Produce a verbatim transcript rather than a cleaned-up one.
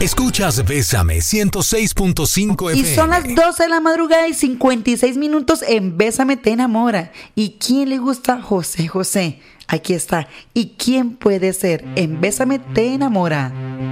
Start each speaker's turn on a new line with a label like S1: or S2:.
S1: Escuchas Bésame ciento seis punto cinco F M.
S2: Y son las doce de la madrugada y cincuenta y seis minutos en Bésame te enamora. ¿Y quién le gusta José José? Aquí está. ¿Y quién puede ser en Bésame te enamora?